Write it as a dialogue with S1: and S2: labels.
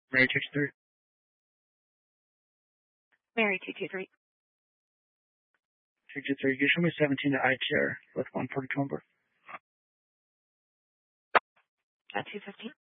S1: Mary 223.
S2: Mary 223.
S1: 223. You show me 17 to ITR with 142 on board.
S2: At 215.